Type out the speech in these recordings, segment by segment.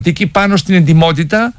πάνω στην εντιμότητα,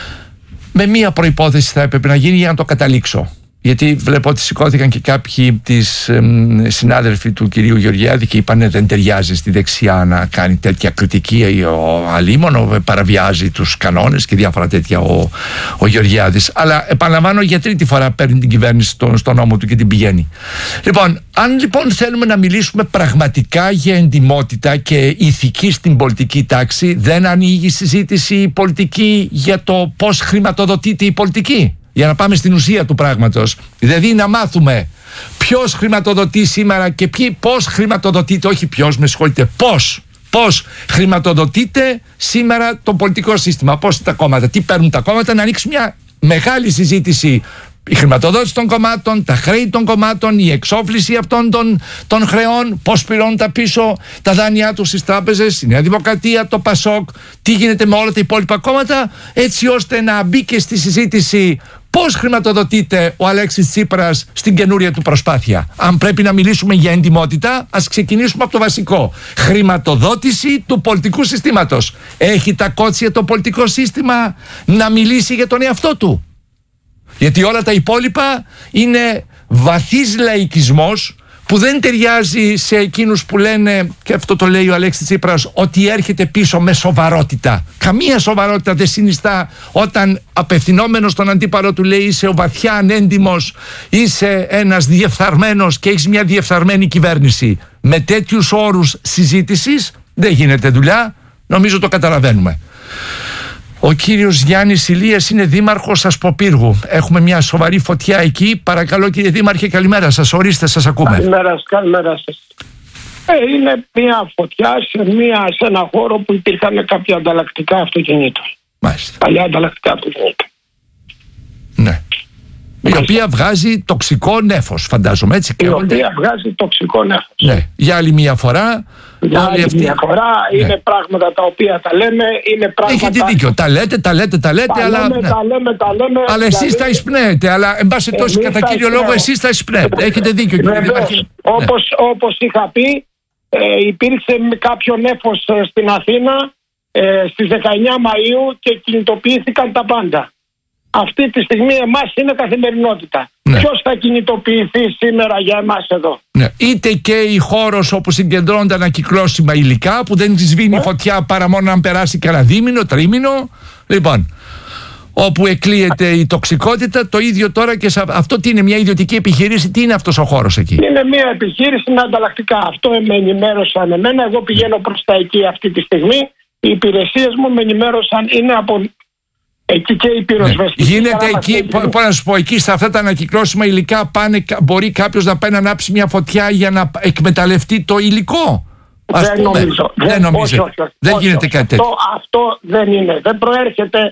με μία προϋπόθεση θα έπρεπε να γίνει για να το καταλήξω. Γιατί βλέπω ότι σηκώθηκαν και κάποιοι συνάδελφοι του κυρίου Γεωργιάδη και είπαν δεν ταιριάζει στη δεξιά να κάνει τέτοια κριτική ο αλίμονο, παραβιάζει τους κανόνες και διάφορα τέτοια ο Γεωργιάδης. Αλλά επαναλαμβάνω, για τρίτη φορά παίρνει την κυβέρνηση στον νόμο του και την πηγαίνει. Λοιπόν, αν λοιπόν θέλουμε να μιλήσουμε πραγματικά για εντιμότητα και ηθική στην πολιτική τάξη, δεν ανοίγει συζήτηση πολιτική για το πώς χρηματοδοτείται η πολιτική. Για να πάμε στην ουσία του πράγματος. Δηλαδή να μάθουμε ποιος χρηματοδοτεί σήμερα και πώς χρηματοδοτείται, όχι ποιος, με συγχωρείτε, πώς χρηματοδοτείται σήμερα το πολιτικό σύστημα, πώς τα κόμματα, τι παίρνουν τα κόμματα, να ανοίξει μια μεγάλη συζήτηση. Η χρηματοδότηση των κομμάτων, τα χρέη των κομμάτων, η εξόφληση αυτών των χρεών, πώς πληρώνουν τα πίσω τα δάνειά τους στις τράπεζες, η Νέα Δημοκρατία, το ΠΑΣΟΚ, τι γίνεται με όλα τα υπόλοιπα κόμματα, έτσι ώστε να μπει και στη συζήτηση πώς χρηματοδοτείται ο Αλέξης Τσίπρας στην καινούρια του προσπάθεια. Αν πρέπει να μιλήσουμε για εντιμότητα, ας ξεκινήσουμε από το βασικό. Χρηματοδότηση του πολιτικού συστήματος. Έχει τα κότσια το πολιτικό σύστημα να μιλήσει για τον εαυτό του? Γιατί όλα τα υπόλοιπα είναι βαθύς λαϊκισμός που δεν ταιριάζει σε εκείνους που λένε, και αυτό το λέει ο Αλέξης Τσίπρας, ότι έρχεται πίσω με σοβαρότητα. Καμία σοβαρότητα δεν συνιστά όταν απευθυνόμενος στον αντίπαλο του λέει είσαι ο βαθιά ανέντιμος, είσαι ένας διεφθαρμένος και έχεις μια διεφθαρμένη κυβέρνηση. Με τέτοιους όρους συζήτησης δεν γίνεται δουλειά, νομίζω το καταλαβαίνουμε. Ο κύριος Γιάννης Ηλίας είναι δήμαρχος Ασποπύργου. Έχουμε μια σοβαρή φωτιά εκεί. Παρακαλώ κύριε Δήμαρχε, καλημέρα σας. Ορίστε, σας ακούμε. Καλημέρα σας. Είναι μια φωτιά σε ένα χώρο που υπήρχαν κάποια ανταλλακτικά αυτοκινήτων. Μάλιστα. Παλιά ανταλλακτικά αυτοκινήτων. Ναι. Η οποία βγάζει τοξικό νέφος, φαντάζομαι, έτσι. Η οποία βγάζει τοξικό νέφος. Ναι. Για άλλη μια φορά. Για άλλη μια φορά, ναι. Είναι πράγματα τα οποία τα λέμε, είναι πράγματα... Έχετε δίκιο, τα λέτε, αλλά... Τα λέμε. Αλλά εσείς τα εισπνέετε, αλλά εν πάση τόσο κατά κύριο λόγο εσείς τα εισπνέετε. Έχετε δίκιο κύριε Δήμαρχε. Όπως είχα πει, υπήρξε κάποιο νέφος στην Αθήνα στις 19 Μαΐου και κινητοποιήθηκαν τα πάντα. Αυτή τη στιγμή εμάς είναι καθημερινότητα. Ναι. Ποιος θα κινητοποιηθεί σήμερα για εμάς εδώ? Ναι. Είτε και η χώρος όπου συγκεντρώνονται ανακυκλώσιμα υλικά που δεν σβήνει φωτιά παρά μόνο αν περάσει κανένα δίμηνο, τρίμηνο. Λοιπόν, όπου εκλείεται η τοξικότητα, το ίδιο τώρα και αυτό τι είναι, μια ιδιωτική επιχείρηση, τι είναι αυτός ο χώρος εκεί? Είναι μια επιχείρηση με ανταλλακτικά. Αυτό με ενημέρωσαν εμένα. Εγώ πηγαίνω προς τα εκεί αυτή τη στιγμή. Οι υπηρεσίες μου με ενημέρωσαν, είναι από... Εκεί και η πυροσβεστική. Γίνεται εκεί, πώς να σου πω, εκεί σε αυτά τα ανακυκλώσιμα υλικά μπορεί κάποιος να πάει να ανάψει μια φωτιά για να εκμεταλλευτεί το υλικό? Δεν νομίζω. Δεν γίνεται κάτι τέτοιο. Αυτό δεν είναι. Δεν προέρχεται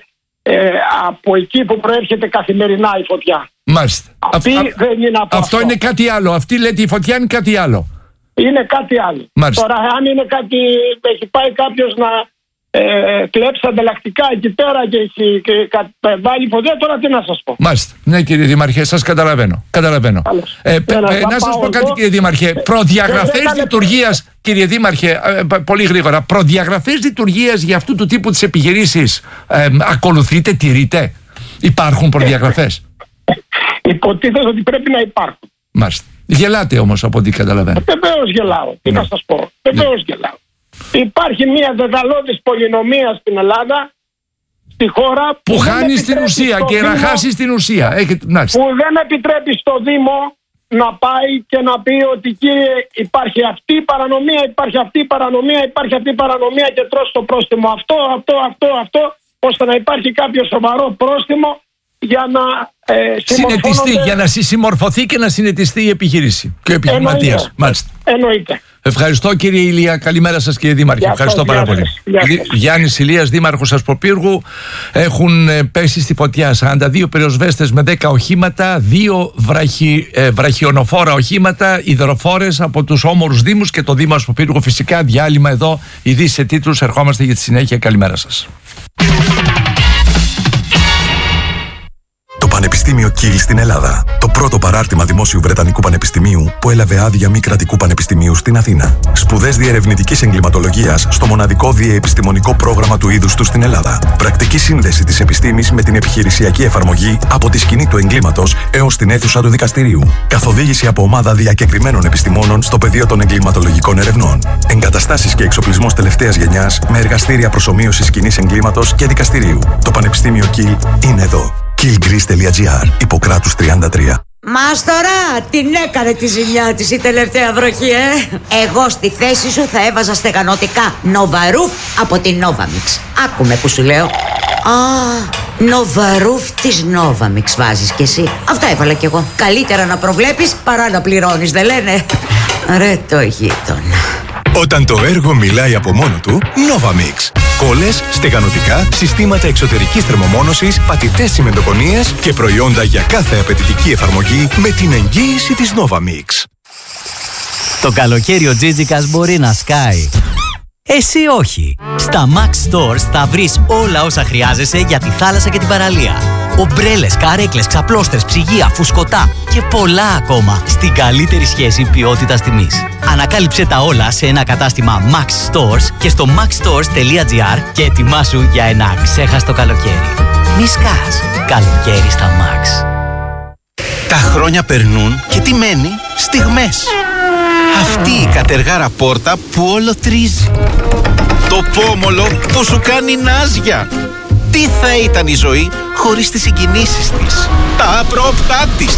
από εκεί που προέρχεται καθημερινά η φωτιά. Μάλιστα. Αυτή δεν είναι από αυτό είναι κάτι άλλο. Αυτή λέτε η φωτιά είναι κάτι άλλο. Είναι κάτι άλλο. Μάλιστα. Τώρα αν είναι κάτι, έχει πάει κάποιος να κλέψει ανταλλακτικά εκεί πέρα και βάλει φωτιά, τώρα τι να σας πω. Μάλιστα. Ναι κύριε Δήμαρχε, σας καταλαβαίνω. Να σας πω κάτι κύριε Δήμαρχε. Προδιαγραφές λειτουργίας, κύριε Δήμαρχε, πολύ γρήγορα, προδιαγραφές λειτουργίας για αυτού του τύπου τις επιχειρήσεις ακολουθείτε, τηρείτε? Υπάρχουν προδιαγραφές? Υποτίθεται ότι πρέπει να υπάρχουν. Μάλιστα. Γελάτε όμως από ό,τι καταλαβαίνω. Βεβαίως γελάω. Τι να σας πω. Βεβαίως γελάω. Υπάρχει μια δεδαλώδης πολυνομία στην Ελλάδα, στη χώρα που χάνει στην ουσία και να χάσει στην ουσία. Που δεν επιτρέπει στο Δήμο να πάει και να πει ότι κύριε υπάρχει αυτή η παρανομία, υπάρχει αυτή η παρανομία, υπάρχει αυτή η παρανομία και τρως το πρόστιμο αυτό, ώστε να υπάρχει κάποιο σοβαρό πρόστιμο για να συνετιστεί, για να συμμορφωθεί και να συνετιστεί η επιχείρηση και ο επιχειρηματίας. Εννοείται. Ευχαριστώ κύριε Ηλία. Καλημέρα σας κύριε Δήμαρχε. Ευχαριστώ πάρα πολύ. Γιάννης Ηλίας, δήμαρχος Ασποπύργου. Έχουν πέσει στη φωτιά 42 πυροσβέστες με 10 οχήματα, 2 βραχιονοφόρα οχήματα, υδροφόρες από τους όμορους δήμους και το Δήμο Ασποπύργου. Φυσικά διάλειμμα εδώ, ειδήσεις σε τίτλους. Ερχόμαστε για τη συνέχεια. Καλημέρα σας. Πανεπιστήμιο Κιλ στην Ελλάδα. Το πρώτο παράρτημα δημόσιου Βρετανικού Πανεπιστημίου που έλαβε άδεια μη κρατικού πανεπιστημίου στην Αθήνα. Σπουδές διερευνητικής εγκληματολογίας στο μοναδικό διεπιστημονικό πρόγραμμα του είδους του στην Ελλάδα. Πρακτική σύνδεση της επιστήμης με την επιχειρησιακή εφαρμογή από τη σκηνή του εγκλήματος έως την αίθουσα του δικαστηρίου. Καθοδήγηση από ομάδα διακεκριμένων επιστημόνων στο πεδίο των εγκληματολογικών ερευνών. Εγκαταστάσεις και εξοπλισμός τελευταίας γενιάς με εργαστήρια προσομοίωσης σκηνής εγκλήματος και δικαστηρίου. Το Πανεπιστήμιο Κιλ είναι εδώ. killgreece.gr, Ιπποκράτους 33. Μάστορα, την έκανε τη ζημιά της η τελευταία βροχή, Εγώ στη θέση σου θα έβαζα στεγανοτικά Νοβαρούφ από την Novamix. Άκουμε που σου λέω. Νοβαρούφ της Novamix βάζεις κι εσύ. Αυτό έβαλα κι εγώ. Καλύτερα να προβλέπεις παρά να πληρώνεις, δεν λένε? Ρε το γείτονα. Όταν το έργο μιλάει από μόνο του, Novamix. Κόλλες, στεγανοτικά, συστήματα εξωτερικής θερμομόνωσης, πατητές τσιμεντοκονίες και προϊόντα για κάθε απαιτητική εφαρμογή με την εγγύηση της Novamix. Το καλοκαίρι ο Τζίτζικας μπορεί να σκάει. Εσύ όχι. Στα Max Stores θα βρεις όλα όσα χρειάζεσαι για τη θάλασσα και την παραλία. Ομπρέλες, καρέκλες, ξαπλώστρες, ψυγεία, φουσκωτά και πολλά ακόμα στην καλύτερη σχέση ποιότητας-τιμής. Ανακάλυψε τα όλα σε ένα κατάστημα Max Stores και στο maxstores.gr και ετοιμάσου για ένα αξέχαστο καλοκαίρι. Μη σκάς. Καλοκαίρι στα Max. Τα χρόνια περνούν και τι μένει? Στιγμές. Αυτή η κατεργάρα πόρτα που όλο τρίζει. Το πόμολο που σου κάνει νάζια. Τι θα ήταν η ζωή χωρίς τις συγκινήσεις της, τα απρόπτά της.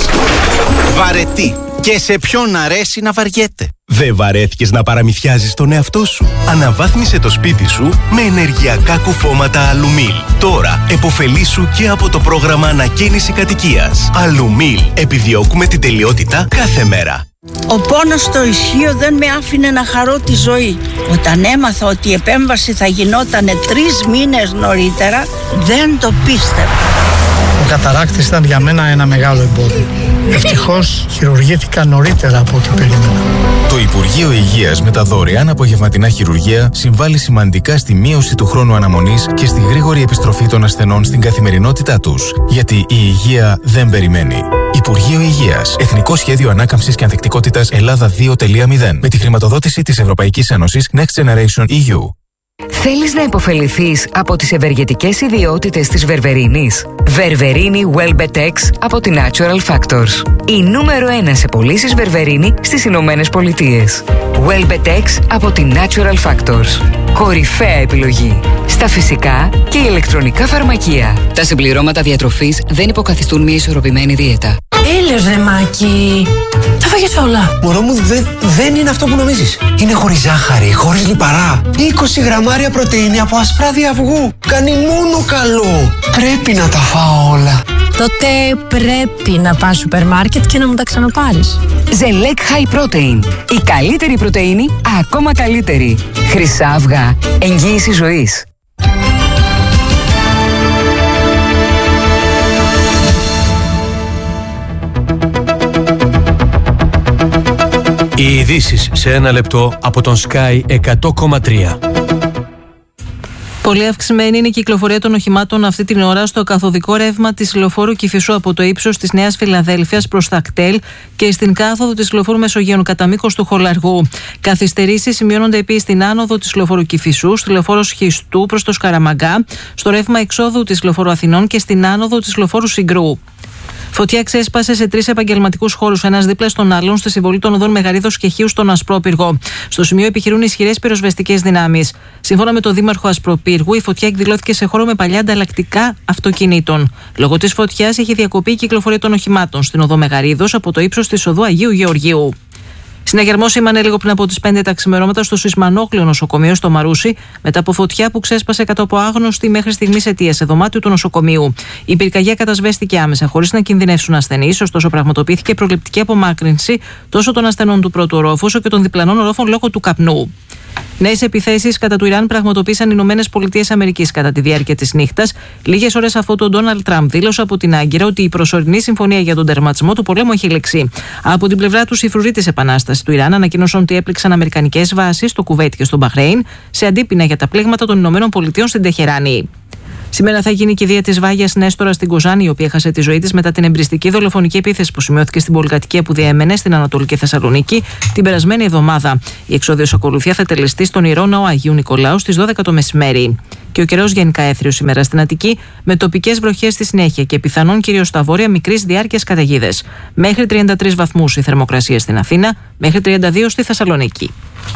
Βαρετή. Και σε ποιον αρέσει να βαριέται. Δεν βαρέθηκες να παραμυθιάζεις τον εαυτό σου? Αναβάθμισε το σπίτι σου με ενεργειακά κουφώματα Αλουμίλ. Τώρα επωφελήσου και από το πρόγραμμα ανακαίνιση κατοικίας. Αλουμίλ. Επιδιώκουμε την τελειότητα κάθε μέρα. Ο πόνος στο ισχύο δεν με άφηνε να χαρώ τη ζωή. Όταν έμαθα ότι η επέμβαση θα γινότανε 3 μήνες νωρίτερα, δεν το πίστευα. Ο καταράκτης ήταν για μένα ένα μεγάλο εμπόδιο. Ευτυχώς χειρουργήθηκα νωρίτερα από ό,τι περίμενα. Το Υπουργείο Υγείας με τα δωρεάν απογευματινά χειρουργία συμβάλλει σημαντικά στη μείωση του χρόνου αναμονής και στη γρήγορη επιστροφή των ασθενών στην καθημερινότητά τους. Γιατί η υγεία δεν περιμένει. Υπουργείο Υγείας. Εθνικό Σχέδιο Ανάκαμψης και Ανθεκτικότητας Ελλάδα 2.0 με τη χρηματοδότηση της Ευρωπαϊκής Ένωσης Next Generation EU. Θέλεις να υποφεληθείς από τις ευεργετικές ιδιότητες της βερβερίνης? Βερβερίνη Welbetex από τη Natural Factors. Η νούμερο 1 σε πωλήσεις βερβερίνη στις Ηνωμένες Πολιτείες. Welbetex από τη Natural Factors. Κορυφαία επιλογή στα φυσικά και ηλεκτρονικά φαρμακεία. Τα συμπληρώματα διατροφής δεν υποκαθιστούν μια ισορροπημένη δίαιτα. Έλεος ρε Μάκη, τα φάγες όλα. Μωρό μου, δεν είναι αυτό που νομίζεις. Είναι χωρίς ζάχαρη, χωρίς λιπαρά. 20 γραμμάρια πρωτεΐνη από ασπράδι αυγού. Κάνει μόνο καλό. Πρέπει να τα φάω όλα. Τότε πρέπει να πας σούπερ μάρκετ και να μου τα ξαναπάρεις. Ζελέκ High Protein. Η καλύτερη πρωτεΐνη, ακόμα καλύτερη. Χρυσά αυγά. Εγγύηση ζωής. Οι ειδήσεις σε ένα λεπτό από τον Sky 100,3. Πολύ αυξημένη είναι η κυκλοφορία των οχημάτων αυτή την ώρα στο καθοδικό ρεύμα της λεωφόρου Κηφισού από το ύψος της Νέας Φιλαδέλφειας προς τα κτέλ και στην κάθοδο της λεωφόρου Μεσογείων κατά μήκος του Χολαργού. Καθυστερήσεις σημειώνονται επίσης στην άνοδο της λεωφόρου Κηφισού, στη λεωφόρο Σχιστού προς το Σκαραμαγκά, στο ρεύμα εξόδου της λεωφόρου Αθηνών και στην άνοδο της λεωφόρου Συγκρού. Φωτιά ξέσπασε σε 3 επαγγελματικούς χώρους, ένας δίπλα στον άλλον, στη συμβολή των οδών Μεγαρίδος και Χίου στον Ασπρόπυργο. Στο σημείο επιχειρούν ισχυρές πυροσβεστικές δυνάμεις. Σύμφωνα με τον Δήμαρχο Ασπροπύργου, η φωτιά εκδηλώθηκε σε χώρο με παλιά ανταλλακτικά αυτοκινήτων. Λόγω της φωτιάς είχε διακοπεί η κυκλοφορία των οχημάτων στην οδό Μεγαρίδος από το ύψος της οδού Αγίου Γεωργίου. Συναγερμός σήμανε λίγο πριν από τις 5 τα ξημερώματα στο Σισμανόκλειο νοσοκομείο στο Μαρούσι, μετά από φωτιά που ξέσπασε κάτω από άγνωστη μέχρι στιγμής αιτία σε δωμάτιο του νοσοκομείου. Η πυρκαγιά κατασβέστηκε άμεσα, χωρίς να κινδυνεύσουν ασθενείς, ωστόσο πραγματοποιήθηκε προληπτική απομάκρυνση τόσο των ασθενών του πρώτου ορόφου όσο και των διπλανών ορόφων λόγω του καπνού. Νέες επιθέσεις κατά του Ιράν πραγματοποίησαν οι ΗΠΑ κατά τη διάρκεια της νύχτας, λίγες ώρες αφού τον Ντόναλντ Τραμπ δήλωσε από την Άγκυρα ότι η προσωρινή συμφωνία για τον τερματισμό του πολέμου έχει ληξεί. Από την πλευρά του, οι φρουροί της επανάστασης του Ιράν ανακοίνωσαν ότι έπληξαν αμερικανικές βάσεις στο Κουβέιτ και στο Μπαχρέιν σε αντίπεινα για τα πλήγματα των ΗΠΑ στην Τεχεράνη. Σήμερα θα γίνει η κηδεία της Βάγιας Νέστορα στην Κοζάνη, η οποία έχασε τη ζωή της μετά την εμπριστική δολοφονική επίθεση που σημειώθηκε στην πολυκατοικία που διέμενε στην Ανατολική Θεσσαλονίκη την περασμένη εβδομάδα. Η εξόδιος ακολουθία θα τελεστεί στον Ιερό Ναό Αγίου Νικολάου στις 12 το μεσημέρι. Και ο καιρός γενικά έθριος σήμερα στην Αττική, με τοπικές βροχές στη συνέχεια και πιθανόν κυρίως στα βόρεια μικρής διάρκειας καταιγίδες. Μέχρι 33 βαθμούς η θερμοκρασία στην Αθήνα, μέχρι 32 στη Θεσσαλονίκη.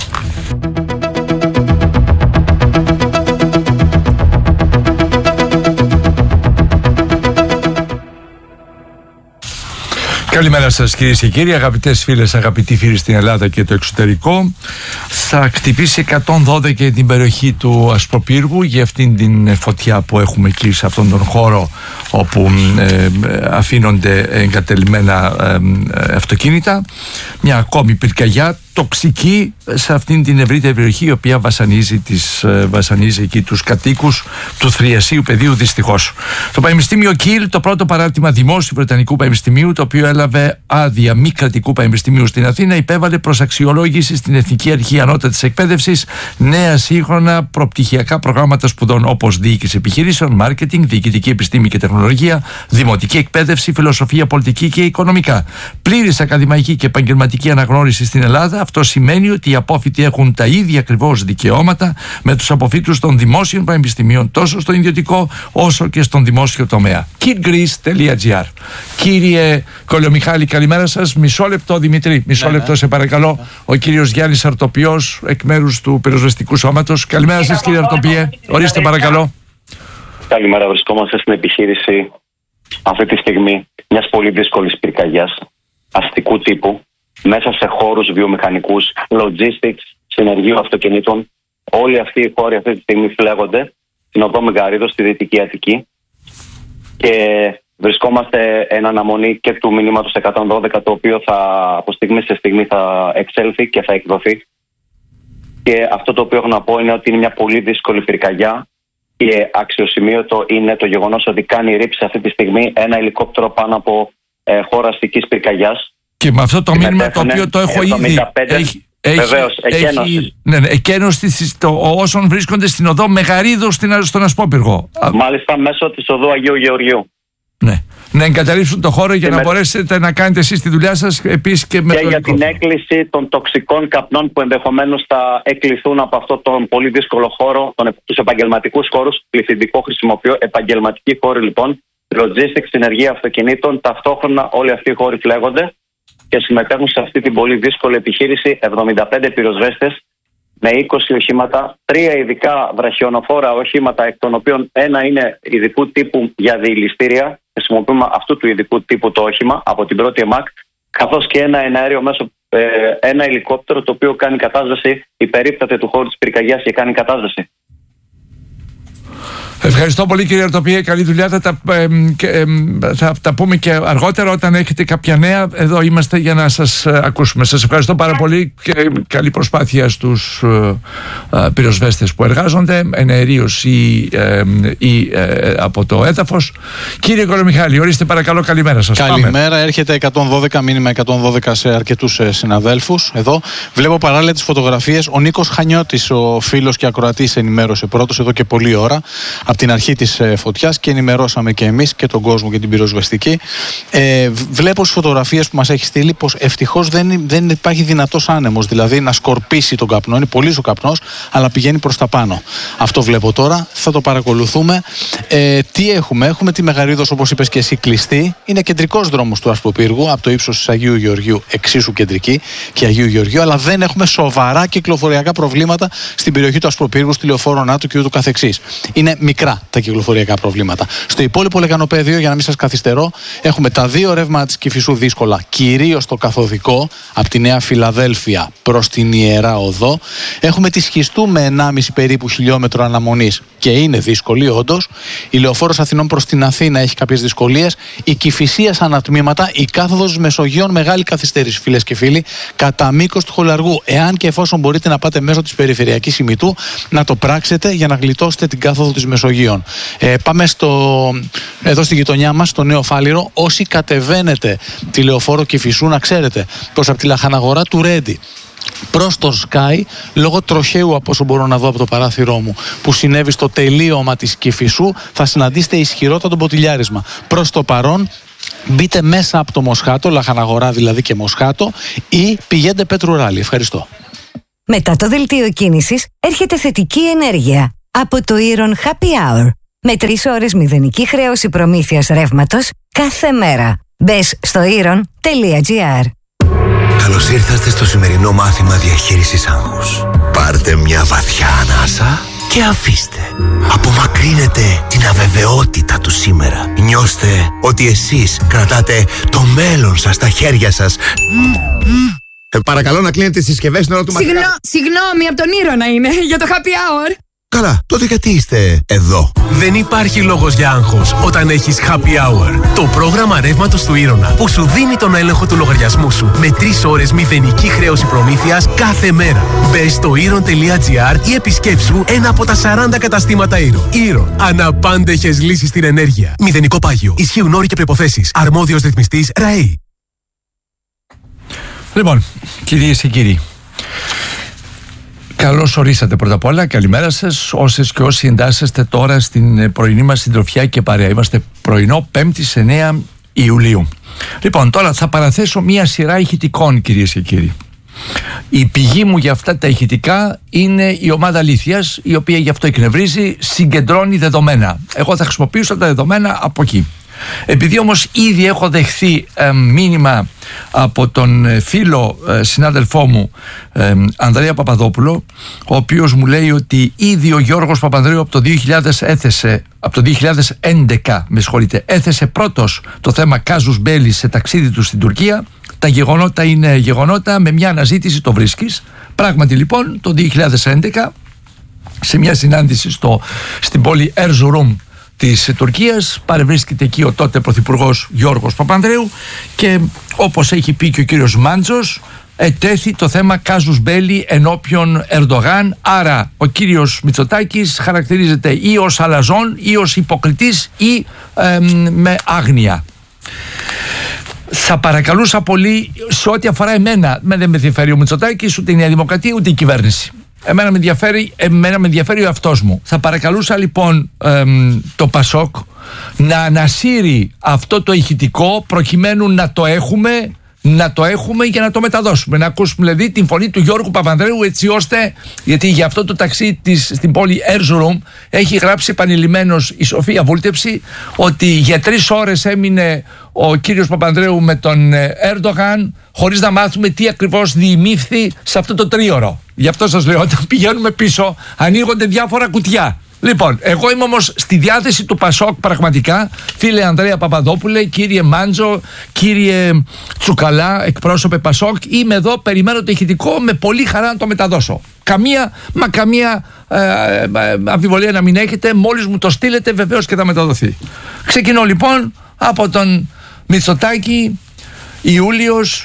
Καλημέρα σας κυρίες και κύριοι, αγαπητές φίλες, αγαπητοί φίλοι στην Ελλάδα και το εξωτερικό. Θα χτυπήσει 112 την περιοχή του Ασπροπύργου για αυτήν την φωτιά που έχουμε εκεί σε αυτόν τον χώρο όπου αφήνονται εγκατελειμμένα αυτοκίνητα. Μια ακόμη πυρκαγιά τοξική σε αυτήν την ευρύτερη περιοχή, η οποία βασανίζει εκεί τους κατοίκους του Θριασίου πεδίου, δυστυχώς. Το Πανεπιστήμιο Κιλ, το πρώτο παράρτημα δημόσιου Βρετανικού Πανεπιστημίου, το οποίο έλαβε άδεια μη κρατικού πανεπιστημίου στην Αθήνα, υπέβαλε προς αξιολόγηση στην Εθνική Αρχή Ανώτατης Εκπαίδευσης νέα σύγχρονα προπτυχιακά προγράμματα σπουδών, όπως διοίκηση επιχειρήσεων, μάρκετινγκ, διοικητική επιστήμη και τεχνολογία, δημοτική εκπαίδευση, φιλοσοφία, πολιτική και οικονομικά. Πλήρης ακαδημαϊκή και επαγγελματική αναγνώριση στην Ελλάδα. Αυτό σημαίνει ότι οι απόφοιτοι έχουν τα ίδια ακριβώς δικαιώματα με τους αποφοίτους των δημόσιων πανεπιστημίων, τόσο στον ιδιωτικό όσο και στον δημόσιο τομέα. kidgreece.gr. Κύριε Κολομιχάλη, καλημέρα σας. Μισό λεπτό, Δημήτρη, μισό λεπτό σε παρακαλώ. Ο κύριος Γιάννης Αρτοπιός, εκ μέρους του Πυροσβεστικού Σώματος. Καλημέρα σας, κύριε Αρτοπιέ. Ορίστε παρακαλώ. Καλημέρα, βρισκόμαστε στην επιχείρηση αυτή τη στιγμή μιας πολύ δύσκολης πυρκαγιάς αστικού τύπου, μέσα σε χώρους βιομηχανικούς, logistics, συνεργείου αυτοκινήτων. Όλοι αυτοί οι χώροι αυτή τη στιγμή φλέγονται στην οδό Μεγαρίδος, στη Δυτική Αττική, και βρισκόμαστε εν αναμονή και του μηνύματος 112, το οποίο από στιγμή σε στιγμή θα εξέλθει και θα εκδοθεί. Και αυτό το οποίο έχω να πω είναι ότι είναι μια πολύ δύσκολη πυρκαγιά, και αξιοσημείωτο είναι το γεγονός ότι κάνει ρήψη αυτή τη στιγμή ένα ελικόπτερο πάνω από χώρα αστικής πυρκαγιάς. Και με αυτό το μήνυμα, το οποίο το έχω ήδη. Βεβαίως, εκένωση όσων βρίσκονται στην οδό Μεγαρίδος στον Ασπόπυργο. Μάλιστα, μέσω της οδού Αγίου Γεωργιού. Ναι. Να εγκαταλείψουν το χώρο για να μπορέσετε να κάνετε εσείς τη δουλειά σας, επίσης και με για την έκκληση των τοξικών καπνών που ενδεχομένως θα εκκληθούν από αυτό τον πολύ δύσκολο χώρο, τους επαγγελματικούς χώρους. Πληθυντικό χρησιμοποιώ, επαγγελματικοί χώροι λοιπόν, logistics, συνεργεία αυτοκινήτων. Ταυτόχρονα όλοι αυτοί οι χώροι φλέγονται και συμμετέχουν σε αυτή την πολύ δύσκολη επιχείρηση 75 πυροσβέστες με 20 οχήματα, 3 ειδικά βραχιονοφόρα οχήματα, εκ των οποίων ένα είναι ειδικού τύπου για διηληστήρια. Χρησιμοποιούμε αυτού του ειδικού τύπου το όχημα από την πρώτη ΕΜΑΚ, καθώς και ένα εναέριο μέσο, ένα ελικόπτερο, το οποίο κάνει κατάσταση, υπερίπταται του χώρου της πυρκαγιάς και κάνει κατάσταση. Ευχαριστώ πολύ, κύριε Αρτοπιέ. Καλή δουλειά. Θα τα πούμε και αργότερα όταν έχετε κάποια νέα. Εδώ είμαστε για να σας ακούσουμε. Σας ευχαριστώ πάρα πολύ και καλή προσπάθεια στους πυροσβέστες που εργάζονται εναερίως ή από το έδαφος. Κύριε Κολομιχάλη, ορίστε παρακαλώ, καλημέρα σας. Καλημέρα. Πάμε. Έρχεται 112, μήνυμα 112 σε αρκετούς συναδέλφους εδώ. Βλέπω παράλληλα τις φωτογραφίες. Ο Νίκος Χανιώτης, ο φίλος και ακροατής, ενημέρωσε πρώτος εδώ και πολλή ώρα από την αρχή της φωτιάς, και ενημερώσαμε και εμείς και τον κόσμο και την πυροσβεστική. Βλέπω στις φωτογραφίες που μας έχει στείλει πως ευτυχώς δεν υπάρχει δυνατός άνεμος, δηλαδή να σκορπίσει τον καπνό. Είναι πολύς ο καπνός, αλλά πηγαίνει προς τα πάνω. Αυτό βλέπω τώρα, θα το παρακολουθούμε. Τι έχουμε? Έχουμε τη Μεγαρίδος, όπως είπες και εσύ, κλειστή. Είναι κεντρικός δρόμος του Ασπροπύργου, από το ύψος της Αγίου Γεωργίου, εξίσου κεντρική και Αγίου Γεωργίου, αλλά δεν έχουμε σοβαρά κυκλοφοριακά προβλήματα στην περιοχή του Ασπροπύργου, στη Λεωφόρο Νάτου και ούτω καθεξής. Είναι μικρά τα κυκλοφοριακά προβλήματα. Στο υπόλοιπο λεκανοπέδιο, για να μην σας καθυστερώ, έχουμε τα 2 ρεύματα της Κηφισού δύσκολα, κυρίως το καθοδικό από τη Νέα Φιλαδέλφια προς την Ιερά Οδό. Έχουμε τη Σχιστού με 1,5 περίπου χιλιόμετρο αναμονής και είναι δύσκολη όντως. Η Λεωφόρος Αθηνών προς την Αθήνα έχει κάποιες δυσκολίες. Η Κηφισίας ανατμήματα, η κάθοδος Μεσογείων, μεγάλη καθυστέρηση, φίλες και φίλοι, κατά μήκος του Χολαργού. Εάν και εφόσον μπορείτε να πάτε μέσω της περιφερειακής ημιτού, να το πράξετε για να γλιτώσετε την κάθοδο της Μεσογείων. Πάμε εδώ στη γειτονιά μας, στο Νέο Φάληρο. Όσοι κατεβαίνετε τη Λεωφόρο Κηφισού, να ξέρετε πως από τη λαχαναγορά του Ρέντι προς το Sky, λόγω τροχαίου, από όσο μπορώ να δω από το παράθυρό μου, που συνέβη στο τελείωμα της Κηφισού, θα συναντήσετε ισχυρότατο μποτιλιάρισμα. Προς το παρόν, μπείτε μέσα από το Μοσχάτο, Λαχαναγορά δηλαδή και Μοσχάτο, ή πηγαίνετε Πέτρου Ράλι. Ευχαριστώ. Μετά το δελτίο κίνησης έρχεται θετική ενέργεια από το Iron Happy Hour. Με 3 ώρες μηδενική χρέωση προμήθειας ρεύματος κάθε μέρα. Μπες στο iron.gr. Καλώς ήρθατε στο σημερινό μάθημα διαχείρισης άγχους. Πάρτε μια βαθιά ανάσα και αφήστε. Απομακρύνετε την αβεβαιότητα του σήμερα. Νιώστε ότι εσείς κρατάτε το μέλλον σας στα χέρια σας. Παρακαλώ να κλείνετε τις συσκευές στην ώρα του μαθήματος. Συγγνώμη, από τον Ήρωνα είναι, για το happy hour. Καλά, τότε γιατί είστε εδώ? Δεν υπάρχει λόγος για άγχος όταν έχεις happy hour. Το πρόγραμμα ρεύματος του Ήρωνα που σου δίνει τον έλεγχο του λογαριασμού σου με 3 ώρες μηδενική χρέωση προμήθειας κάθε μέρα. Μπες στο iron.gr ή επισκέψου ένα από τα 40 καταστήματα Iron. Iron. Αναπάντεχες λύσεις στην ενέργεια. Μηδενικό πάγιο. Ισχύουν όροι και προϋποθέσεις. Αρμόδιος ρυθμιστής ΡΑΕΗ. Λοιπόν, κυρίες και κύριοι, καλώς ορίσατε πρώτα απ' όλα. Καλημέρα σας, όσες και όσοι εντάσσεστε τώρα στην πρωινή μας συντροφιά και παρέα. Είμαστε πρωινό 5η 9 Ιουλίου. Λοιπόν, τώρα θα παραθέσω μία σειρά ηχητικών, κυρίες και κύριοι. Η πηγή μου για αυτά τα ηχητικά είναι η ομάδα Αλήθειας, η οποία γι' αυτό εκνευρίζει, συγκεντρώνει δεδομένα. Εγώ θα χρησιμοποιήσω τα δεδομένα από εκεί. Επειδή όμως ήδη έχω δεχθεί μήνυμα από τον φίλο συνάδελφό μου Ανδρέα Παπαδόπουλο, ο οποίος μου λέει ότι ήδη ο Γιώργος Παπανδρέου από το 2011 έθεσε πρώτος το θέμα κάζους μπέλι σε ταξίδι του στην Τουρκία. Τα γεγονότα είναι γεγονότα, με μια αναζήτηση το βρίσκεις. Πράγματι λοιπόν το 2011 σε μια συνάντηση στην πόλη Ερζουρούμ της Τουρκίας παρευρίσκεται εκεί ο τότε πρωθυπουργός Γιώργος Παπανδρέου και όπως έχει πει και ο κύριος Μάντζος, ετέθη το θέμα κάζους μπέλι ενώπιον Ερντογάν. Άρα ο κύριος Μητσοτάκης χαρακτηρίζεται ή ως αλαζόν ή ως υποκριτής ή με άγνοια. Θα παρακαλούσα πολύ σε ό,τι αφορά εμένα, δεν με ενδιαφέρει ο Μητσοτάκης, ούτε η Νέα Δημοκρατία, ούτε η κυβέρνηση. Εμένα με ενδιαφέρει ο εαυτός μου. Θα παρακαλούσα λοιπόν το Πασόκ να ανασύρει αυτό το ηχητικό προκειμένου να το έχουμε για να το μεταδώσουμε. Να ακούσουμε δηλαδή την φωνή του Γιώργου Παπανδρέου, έτσι ώστε, γιατί για αυτό το ταξίδι στην πόλη Ερζουρούμ έχει γράψει επανειλημμένος η Σοφία Βούλτεψη ότι για 3 ώρες έμεινε ο κύριος Παπανδρέου με τον Ερντογάν χωρίς να μάθουμε τι ακριβώς διημήφθη σε αυτό το 3ωρο. Γι' αυτό σας λέω, όταν πηγαίνουμε πίσω ανοίγονται διάφορα κουτιά. Λοιπόν, εγώ είμαι όμως στη διάθεση του Πασόκ πραγματικά, φίλε Ανδρέα Παπαδόπουλε, κύριε Μάντζο, κύριε Τσουκαλά, εκπρόσωπε Πασόκ, είμαι εδώ, περιμένω το ηχητικό με πολύ χαρά να το μεταδώσω. Καμία αμφιβολία να μην έχετε, μόλις μου το στείλετε βεβαίως και θα μεταδοθεί. Ξεκινώ λοιπόν από τον Μητσοτάκη, Ιούλιος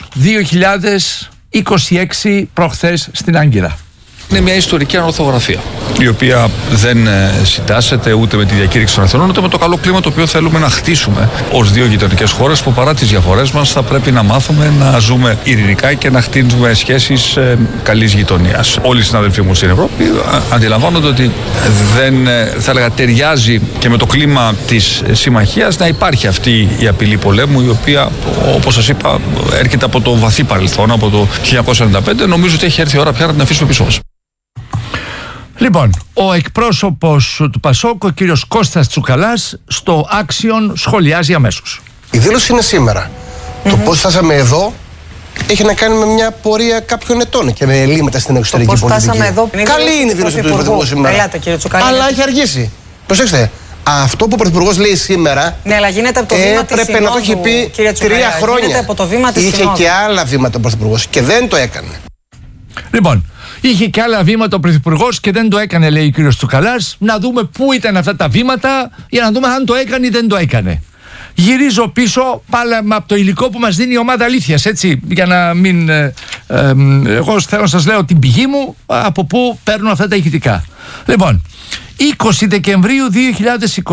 2026, προχθές στην Άγκυρα. Είναι μια ιστορική ανορθογραφία, η οποία δεν συντάσσεται ούτε με τη διακήρυξη των Αθηνών, ούτε με το καλό κλίμα το οποίο θέλουμε να χτίσουμε ως δύο γειτονικές χώρες που παρά τις διαφορές μας θα πρέπει να μάθουμε να ζούμε ειρηνικά και να χτίσουμε σχέσεις καλής γειτονίας. Όλοι οι συναδελφοί μου στην Ευρώπη αντιλαμβάνονται ότι δεν, θα έλεγα, ταιριάζει και με το κλίμα της συμμαχίας να υπάρχει αυτή η απειλή πολέμου, η οποία, όπως σας είπα, έρχεται από το βαθύ παρελθόν, από το 1995. Νομίζω ότι έχει έρθει η ώρα πια να την αφήσουμε πίσω μας. Λοιπόν, ο εκπρόσωπος του Πασόκ, ο κύριος Κώστας Τσουκαλάς, στο Άξιον σχολιάζει αμέσως. Η δήλωση είναι σήμερα. Το πώς φτάσαμε εδώ έχει να κάνει με μια πορεία κάποιων ετών και με ελλείμματα στην εξωτερική πολιτική. Καλή είναι η δήλωση του Πρωθυπουργού σήμερα. Ελάτε, κύριε Τσουκαλά. Αλλά έχει αργήσει. Προσέξτε. Αυτό που ο Πρωθυπουργός λέει σήμερα. Ναι, αλλά γίνεται από το βήμα της έπρεπε να το έχει πει 3 χρόνια. Από το βήμα της είχε και άλλα βήματα ο Πρωθυπουργός και δεν το έκανε. Λοιπόν, είχε και άλλα βήματα ο Πρωθυπουργός και δεν το έκανε, λέει ο κύριος Τσουκαλάς. Να δούμε πού ήταν αυτά τα βήματα για να δούμε αν το έκανε ή δεν το έκανε. Γυρίζω πίσω πάλι από το υλικό που μας δίνει η ομάδα Αλήθειας, έτσι, για να μην... εγώ θέλω να σας λέω την πηγή μου από πού παίρνω αυτά τα ηχητικά. Λοιπόν, 20 Δεκεμβρίου 2021,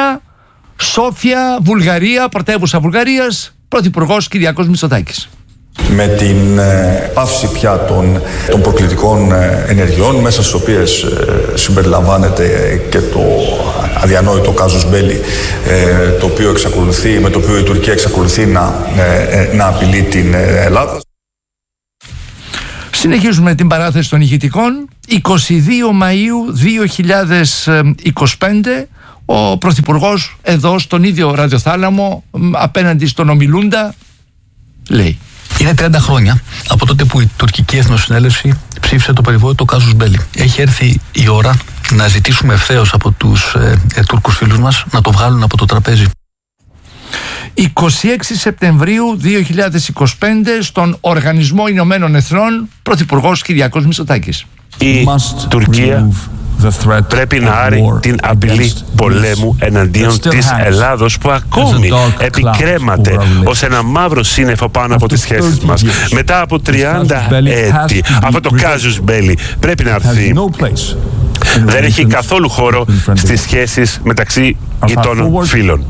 Σόφια, Βουλγαρία, πρωτεύουσα Βουλγαρίας, Πρωθυπουργός Κυριάκος Μητσοτάκης. Με την πάυση πια των προκλητικών ενεργειών, μέσα στις οποίες συμπεριλαμβάνεται και το αδιανόητο κάζους μπέλι, με το οποίο η Τουρκία εξακολουθεί να απειλεί την Ελλάδα. Συνεχίζουμε την παράθεση των ηχητικών. 22 Μαΐου 2025 ο Πρωθυπουργός εδώ στον ίδιο ραδιοθάλαμο απέναντι στον ομιλούντα λέει: Είναι 30 χρόνια από τότε που η τουρκική Εθνοσυνέλευση ψήφισε το περιβόητο κάζους μπέλι. Έχει έρθει η ώρα να ζητήσουμε ευθέως από τους Τούρκους φίλους μας να το βγάλουν από το τραπέζι. 26 Σεπτεμβρίου 2025 στον Οργανισμό Ηνωμένων Εθνών, Πρωθυπουργός Κυριάκος Μητσοτάκης. Η Τουρκία πρέπει να άρει την απειλή πολέμου εναντίον της Ελλάδος, που ακόμη επικρέματε ως ένα μαύρο σύννεφο πάνω από τις σχέσεις μας. Μετά από 30 έτη αυτό το κάζους μπέλι πρέπει να έρθει. Δεν έχει καθόλου χώρο στις σχέσεις μεταξύ γειτόνων φίλων.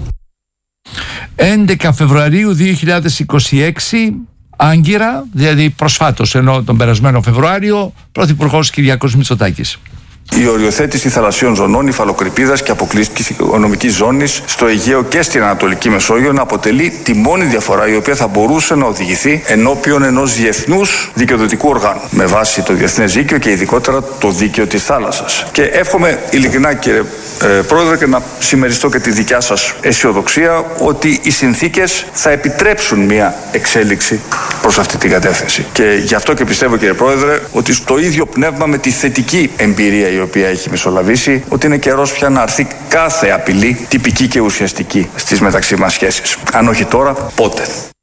11 Φεβρουαρίου 2026, Άγκυρα, δηλαδή προσφάτως, ενώ τον περασμένο Φεβρουάριο, Πρωθυπουργός Κυριάκος Μητσοτάκης. Η οριοθέτηση θαλασσίων ζωνών, υφαλοκρηπίδας και αποκλειστικής οικονομικής ζώνης στο Αιγαίο και στην Ανατολική Μεσόγειο να αποτελεί τη μόνη διαφορά η οποία θα μπορούσε να οδηγηθεί ενώπιον ενός διεθνούς δικαιοδοτικού οργάνου με βάση το διεθνές δίκαιο και ειδικότερα το δίκαιο της θάλασσας. Και εύχομαι ειλικρινά, κύριε Πρόεδρε, και να συμμεριστώ και τη δικιά σας αισιοδοξία ότι οι συνθήκες θα επιτρέψουν μια εξέλιξη προς αυτή την κατεύθυνση. Και γι' αυτό και πιστεύω, κύριε Πρόεδρε, ότι στο ίδιο πνεύμα με τη θετική εμπειρία η οποία έχει μεσολαβήσει, ότι είναι καιρός πια να αρθεί κάθε απειλή τυπική και ουσιαστική στις μεταξύ μας σχέσεις. Αν όχι τώρα, πότε?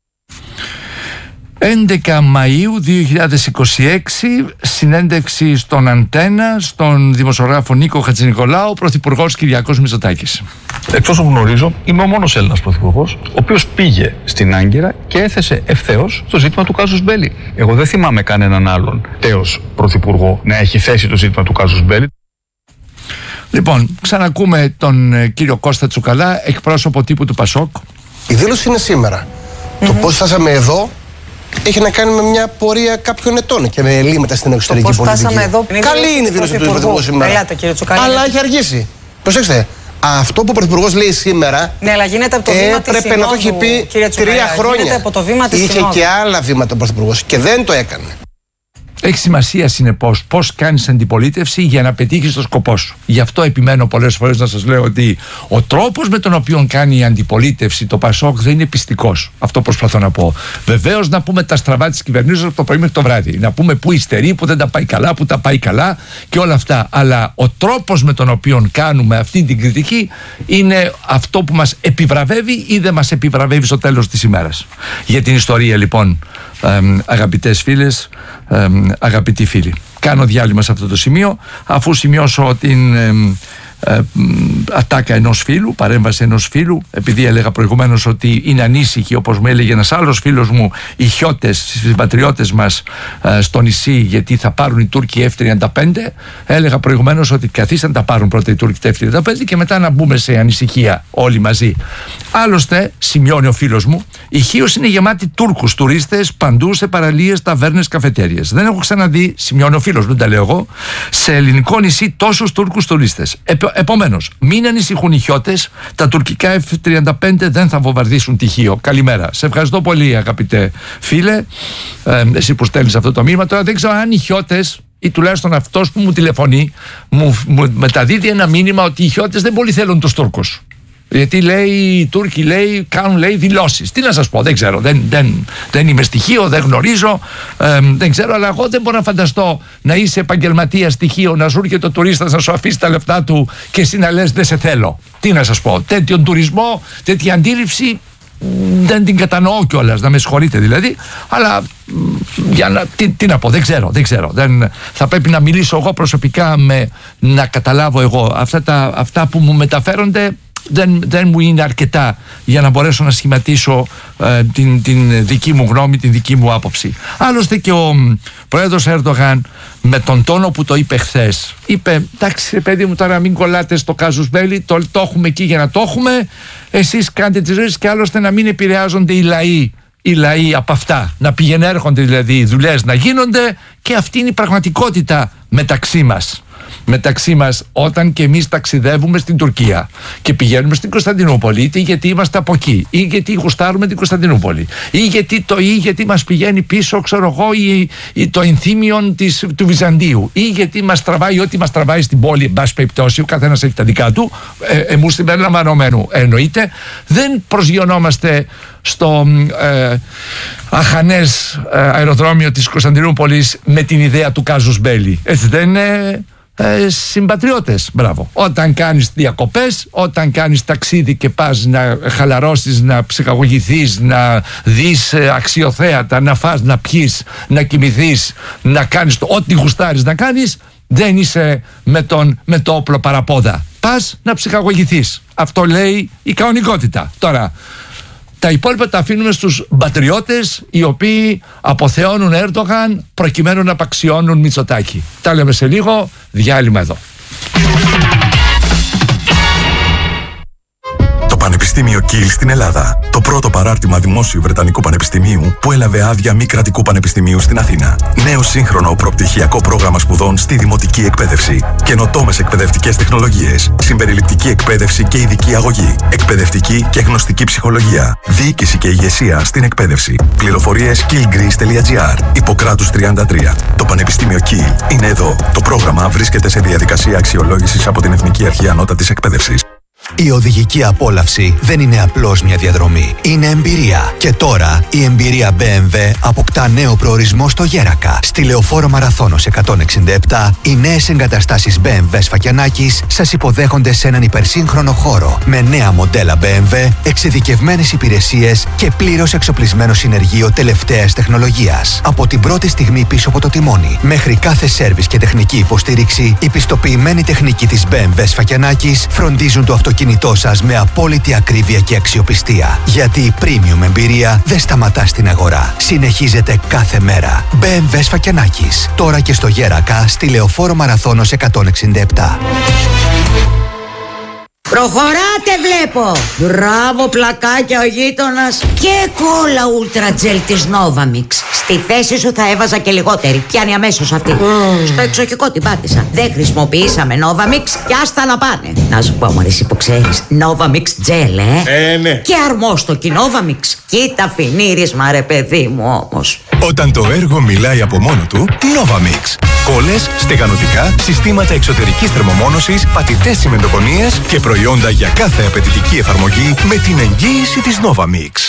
11 Μαΐου 2026, συνέντευξη στον Αντένα, στον δημοσιογράφο Νίκο Χατζηνικολάου, Πρωθυπουργός Κυριάκος Μητσοτάκης. Εξ όσων γνωρίζω, είμαι ο μόνος Έλληνας πρωθυπουργός, ο οποίος πήγε στην Άγκυρα και έθεσε ευθέως το ζήτημα του κάζους μπέλι. Εγώ δεν θυμάμαι κανέναν άλλον τέος πρωθυπουργό να έχει θέσει το ζήτημα του κάζους μπέλι. Λοιπόν, ξανακούμε τον κύριο Κώστα Τσουκαλά, εκπρόσωπο τύπου του Πασόκ. Η δήλωση είναι σήμερα. Το πώς φτάσαμε εδώ έχει να κάνει με μια πορεία κάποιων ετών και με ελλείμματα στην εξωτερική πολιτική. Καλή είναι η δήλωση του Πρωθυπουργού σήμερα. Ελάτε, κύριε Τσουκαλά. Αλλά έχει αργήσει. Προσέξτε. Αυτό που ο Πρωθυπουργός λέει σήμερα. Ναι, αλλά γίνεται από το βήμα της έπρεπε να το έχει πει 3 χρόνια. Από το βήμα της είχε και άλλα βήματα ο Πρωθυπουργός και δεν το έκανε. Έχει σημασία συνεπώς πώς κάνεις αντιπολίτευση για να πετύχεις το σκοπό σου. Γι' αυτό επιμένω πολλές φορές να σας λέω ότι ο τρόπος με τον οποίο κάνει η αντιπολίτευση το Πασόκ δεν είναι πιστικός. Αυτό προσπαθώ να πω. Βεβαίως να πούμε τα στραβά της κυβερνήσεως από το πρωί μέχρι το βράδυ. Να πούμε πού υστερεί, που δεν τα πάει καλά, που τα πάει καλά και όλα αυτά. Αλλά ο τρόπος με τον οποίο κάνουμε αυτή την κριτική είναι αυτό που μας επιβραβεύει ή δεν μας επιβραβεύει στο τέλος της ημέρας. Για την ιστορία λοιπόν, αγαπητές φίλες, αγαπητοί φίλοι, κάνω διάλειμμα σε αυτό το σημείο αφού σημειώσω την ατάκα ενός φίλου, παρέμβαση ενός φίλου, επειδή έλεγα προηγουμένως ότι είναι ανήσυχοι, όπως μου έλεγε ένας άλλος φίλος μου, οι χιώτες, οι συμπατριώτες μας στο νησί, γιατί θα πάρουν οι Τούρκοι F-35. Έλεγα προηγουμένως ότι καθίσαν τα πάρουν πρώτα οι Τούρκοι τα F-35 και μετά να μπούμε σε ανησυχία όλοι μαζί. Άλλωστε, σημειώνει ο φίλος μου, η Χίος είναι γεμάτη Τούρκους τουρίστες παντού σε παραλίες, ταβέρνες, καφετέριες. Δεν έχω ξαναδεί, σημειώνει ο φίλος μου, δεν τα λέω εγώ, σε ελληνικό νησί τόσους Τούρκους τουρίστες. Επομένως, μην ανησυχούν οι χιώτες, τα τουρκικά F-35 δεν θα βομβαρδίσουν τη Χίο. Καλημέρα. Σε ευχαριστώ πολύ, αγαπητέ φίλε, εσύ που στέλνεις αυτό το μήνυμα. Τώρα δεν ξέρω αν οι χιώτες, ή τουλάχιστον αυτός που μου τηλεφωνεί, μου μεταδίδει ένα μήνυμα ότι οι χιώτες δεν πολύ θέλουν τους Τούρκους. Γιατί λέει, οι Τούρκοι κάνουν δηλώσεις. Τι να σας πω, δεν ξέρω. Δεν είμαι στοιχείο, δεν γνωρίζω, δεν ξέρω, αλλά εγώ δεν μπορώ να φανταστώ να είσαι επαγγελματίας στοιχείο, να σου έρχεται ο τουρίστας να σου αφήσει τα λεφτά του και εσύ να λες δεν σε θέλω. Τι να σας πω, τέτοιον τουρισμό, τέτοια αντίληψη δεν την κατανοώ κιόλας, να με συγχωρείτε δηλαδή, αλλά τι να πω, δεν ξέρω. Θα πρέπει να μιλήσω εγώ προσωπικά, να καταλάβω εγώ. Αυτά που μου μεταφέρονται δεν μου είναι αρκετά για να μπορέσω να σχηματίσω την δική μου γνώμη, την δική μου άποψη. Άλλωστε και ο πρόεδρος Ερντογάν, με τον τόνο που το είπε χθες, είπε, εντάξει ρε παιδί μου, τώρα μην κολλάτε στο κάζους μπέλι, το έχουμε εκεί για να το έχουμε, εσείς κάντε τις ζωές, και άλλωστε να μην επηρεάζονται οι λαοί οι λαοί από αυτά. Να πηγαίνουν δηλαδή οι δουλειές να γίνονται, και αυτή είναι η πραγματικότητα μεταξύ μας όταν και εμείς ταξιδεύουμε στην Τουρκία και πηγαίνουμε στην Κωνσταντινούπολη, είτε γιατί είμαστε από εκεί, ή γιατί γουστάρουμε την Κωνσταντινούπολη, ή γιατί μας πηγαίνει πίσω, ξέρω εγώ, ή το ενθύμιον του Βυζαντίου, ή γιατί μας τραβάει ό,τι μας τραβάει στην πόλη, εν πάση περιπτώσει, ο καθένας έχει τα δικά του, εμούς στην περιλαμβανομένου εννοείται. Δεν προσγειωνόμαστε στο αχανές αεροδρόμιο της Κωνσταντινούπολης με την ιδέα του κάζους μπέλι. Έτσι δεν είναι, συμπατριώτες? Μπράβο. Όταν κάνεις διακοπές, όταν κάνεις ταξίδι και πας να χαλαρώσεις, να ψυχαγωγηθείς, να δεις αξιοθέατα, να φας, να πιείς, να κοιμηθείς, να κάνεις ό,τι γουστάρεις να κάνεις, δεν είσαι με το όπλο παραπόδα. Πας να ψυχαγωγηθείς. Αυτό λέει η κανονικότητα. Τώρα, τα υπόλοιπα τα αφήνουμε στους πατριώτες, οι οποίοι αποθεώνουν Έρντογαν προκειμένου να απαξιώνουν Μητσοτάκη. Τα λέμε σε λίγο, διάλειμμα εδώ. Το Πανεπιστήμιο Κιλ στην Ελλάδα. Το πρώτο παράρτημα δημόσιου Βρετανικού Πανεπιστημίου που έλαβε άδεια μη κρατικού πανεπιστημίου στην Αθήνα. Νέο σύγχρονο προπτυχιακό πρόγραμμα σπουδών στη δημοτική εκπαίδευση. Καινοτόμες εκπαιδευτικές τεχνολογίες. Συμπεριληπτική εκπαίδευση και ειδική αγωγή. Εκπαιδευτική και γνωστική ψυχολογία. Διοίκηση και ηγεσία στην εκπαίδευση. Πληροφορίες killgreece.gr. Ιπποκράτους 33. Το Πανεπιστήμιο Κιλ είναι εδώ. Το πρόγραμμα βρίσκεται σε διαδικασία αξιολόγησης από την Εθνική Αρχή Ανώτατης Εκπαίδευσης. Η οδηγική απόλαυση δεν είναι απλώς μια διαδρομή. Είναι εμπειρία. Και τώρα η εμπειρία BMW αποκτά νέο προορισμό στο Γέρακα. Στη Λεωφόρο Μαραθώνος 167, οι νέες εγκαταστάσεις BMW Σφακιανάκης σας υποδέχονται σε έναν υπερσύγχρονο χώρο με νέα μοντέλα BMW, εξειδικευμένες υπηρεσίες και πλήρως εξοπλισμένο συνεργείο τελευταίας τεχνολογίας. Από την πρώτη στιγμή πίσω από το τιμόνι μέχρι κάθε σέρβις και τεχνική υποστήριξη, η πιστοποιημένη τεχνική της BMW Σφακιανάκης φροντίζουν το αυτοκίνητό σας με απόλυτη ακρίβεια και αξιοπιστία. Γιατί η premium εμπειρία δεν σταματά στην αγορά. Συνεχίζεται κάθε μέρα. BMW Σφακιανάκης. Τώρα και στο Γέρακα, στη Λεωφόρο Μαραθώνος 167. Προχωράτε βλέπω! Μπράβο πλακάκια ο γείτονας. Και κόλλα Ultra Gel της Novamix. Στη θέση σου θα έβαζα και λιγότερη. Πιάνει αμέσως αυτή. Στο εξοχικό την πάτησα. Δεν χρησιμοποιήσαμε Novamix και άστα να πάνε. Να σου πω μωρέ, εσύ που ξέρεις, Novamix Gel, ναι. Και αρμόστοκι Novamix. Κοίτα φινίρισμα ρε παιδί μου όμως. Όταν το έργο μιλάει από μόνο του, Novamix. Κόλλες, στεγανοτικά, συστήματα εξωτερικής θερμομόνωσης, πατητές τσιμεντοκονίες και προϊόντα για κάθε απαιτητική εφαρμογή με την εγγύηση της Novamix.